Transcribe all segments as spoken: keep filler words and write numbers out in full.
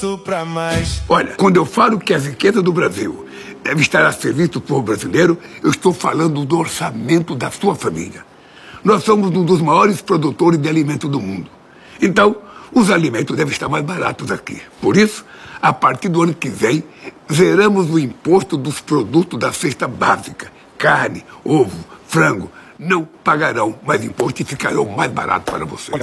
voto pra mais. Olha, quando eu falo que as riquezas do Brasil devem estar a serviço do povo brasileiro, eu estou falando do orçamento da sua família. Nós somos um dos maiores produtores de alimentos do mundo. Então, os alimentos devem estar mais baratos aqui. Por isso, a partir do ano que vem, zeramos o imposto dos produtos da cesta básica. Carne, ovo, frango. Não pagarão mais imposto e ficarão mais baratos para você.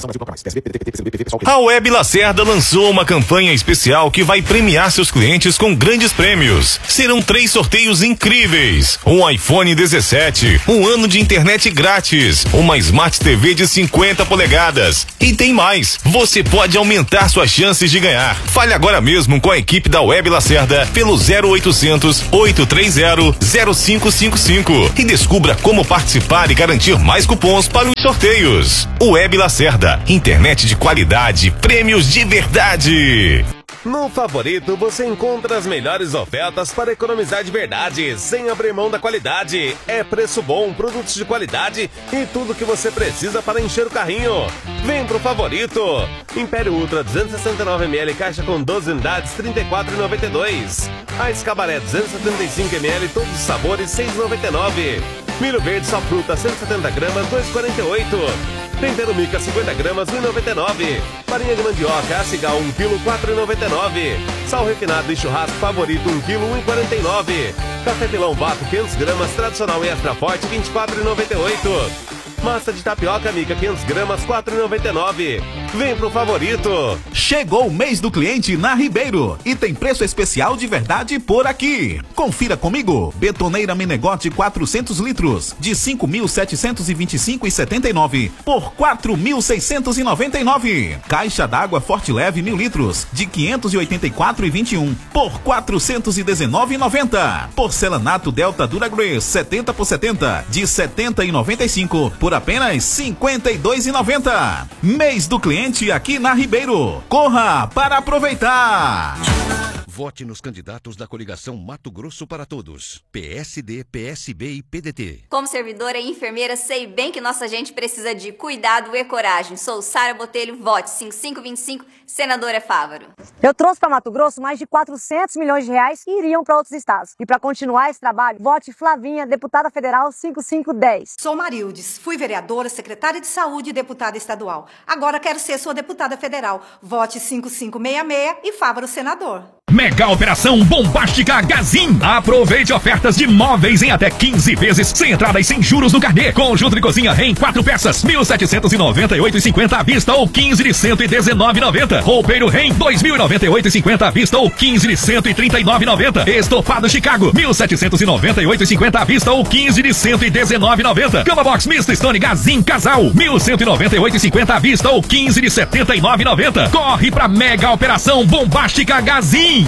A Web Lacerda lançou uma campanha especial que vai premiar seus clientes com grandes prêmios. Serão três sorteios incríveis: um iPhone dezessete, um ano de internet grátis, uma Smart T V de cinquenta polegadas. E tem mais, você pode aumentar suas chances de ganhar. Fale agora mesmo com a equipe da Web Lacerda pelo zero oitocentos, oito três zero, zero cinco cinco cinco e descubra como participar e garantir mais cupons para os sorteios. Web Lacerda, internet de qualidade, prêmios de verdade. No Favorito você encontra as melhores ofertas para economizar de verdade, sem abrir mão da qualidade. É preço bom, produtos de qualidade e tudo que você precisa para encher o carrinho. Vem pro Favorito. Império Ultra duzentos e sessenta e nove mililitros, caixa com doze unidades, trinta e quatro reais e noventa e dois centavos. Ice Cabaré duzentos e setenta e cinco mililitros, todos os sabores, seis reais e noventa e nove centavos. Milho verde só fruta, cento e setenta gramas, dois reais e quarenta e oito centavos. Tempero mica cinquenta gramas, um real e noventa e nove centavos. Farinha de mandioca Acigal um quilo, quatro reais e noventa e nove centavos. Sal refinado e churrasco Favorito um quilo, um real e quarenta e nove centavos. Café pilão Vaco quinhentas gramas, tradicional e extra forte, vinte e quatro reais e noventa e oito centavos. Massa de tapioca mica quinhentas gramas, quatro reais e noventa e nove centavos. Vem pro Favorito. Chegou o mês do cliente na Ribeiro e tem preço especial de verdade por aqui. Confira comigo. Betoneira Menegote quatrocentos litros de cinco mil setecentos e vinte e cinco reais e setenta e nove centavos por quatro mil seiscentos e noventa e nove reais. Caixa d'água Forte Leve mil litros de quinhentos e oitenta e quatro reais e vinte e um centavos por quatrocentos e dezenove reais e noventa centavos. Porcelanato Delta Dura Grace setenta por setenta de setenta e noventa e cinco centavos por apenas cinquenta e dois reais e noventa centavos. Mês do cliente aqui na Ribeiro. Corra para aproveitar. Vote nos candidatos da coligação Mato Grosso para Todos. P S D, P S B e P D T. Como servidora e enfermeira, sei bem que nossa gente precisa de cuidado e coragem. Sou Sara Botelho, vote cinco cinco dois cinco, senadora Fávaro. Eu trouxe para Mato Grosso mais de quatrocentos milhões de reais que iriam para outros estados. E para continuar esse trabalho, vote Flavinha, deputada federal cinco cinco um zero. Sou Marildes, fui vereadora, secretária de saúde e deputada estadual. Agora quero ser sua deputada federal. Vote cinco cinco seis seis e Fávaro senador. Mega Operação Bombástica Gazin. Aproveite ofertas de móveis em até quinze vezes, sem entrada e sem juros no carnê. Conjunto de cozinha em quatro peças, mil setecentos e noventa e oito reais e cinquenta centavos à vista ou quinze de cento e dezenove reais e noventa centavos. Roupeiro Rem, dois mil e noventa e oito reais e cinquenta centavos à vista ou quinze de cento e trinta e nove reais e noventa centavos. Estofado Chicago, mil setecentos e noventa e oito reais e cinquenta centavos à vista ou quinze de cento e dezenove reais e noventa centavos. Cama Box Mista Stone Gazin Casal, mil cento e noventa e oito reais e cinquenta centavos à vista ou quinze de setenta e nove reais e noventa centavos. Corre pra Mega Operação Bombástica Gazin.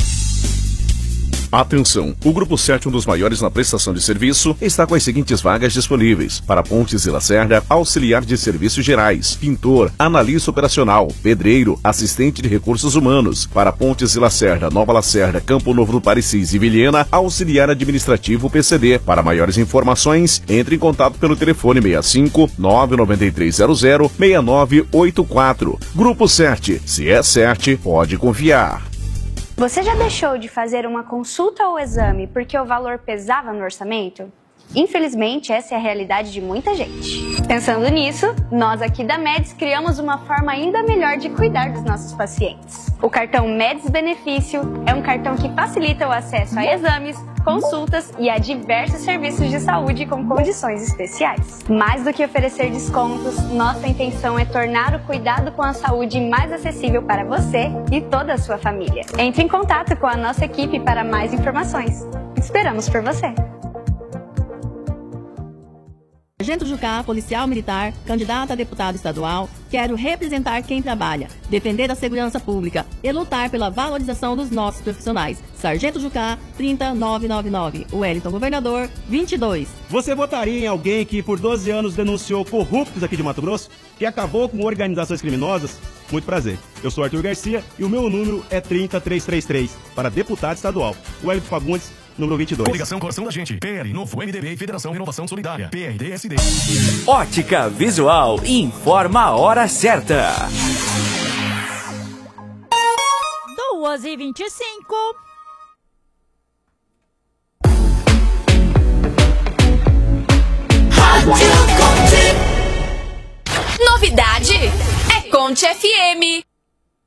Atenção! O Grupo sete, um dos maiores na prestação de serviço, está com as seguintes vagas disponíveis: para Pontes e Lacerda, auxiliar de serviços gerais, pintor, analista operacional, pedreiro, assistente de recursos humanos. Para Pontes e Lacerda, Nova Lacerda, Campo Novo do Parecis e Vilhena, auxiliar administrativo P C D. Para maiores informações, entre em contato pelo telefone seis cinco, nove nove três zero zero, seis nove oito quatro. Grupo sete, se é sete, pode confiar. Você já deixou de fazer uma consulta ou exame porque o valor pesava no orçamento? Infelizmente, essa é a realidade de muita gente. Pensando nisso, nós aqui da Médis criamos uma forma ainda melhor de cuidar dos nossos pacientes. O cartão Médis Benefício é um cartão que facilita o acesso a exames, consultas e a diversos serviços de saúde com condições especiais. Mais do que oferecer descontos, nossa intenção é tornar o cuidado com a saúde mais acessível para você e toda a sua família. Entre em contato com a nossa equipe para mais informações. Esperamos por você! Sargento Jucá, policial militar, candidato a deputado estadual, quero representar quem trabalha, defender a segurança pública e lutar pela valorização dos nossos profissionais. Sargento Jucá, trinta mil novecentos e noventa e nove. Wellington Governador, vinte e dois. Você votaria em alguém que por doze anos denunciou corruptos aqui de Mato Grosso? Que acabou com organizações criminosas? Muito prazer. Eu sou Arthur Garcia e o meu número é trinta mil trezentos e trinta e três para deputado estadual. Wellington Fagundes, número vinte e dois. Coligação Coração da Gente, P L, Novo M D B e Federação Renovação Solidária, P R D S D. Ótica Visual informa a hora certa. duas e vinte e cinco. Novidade é Conte F M.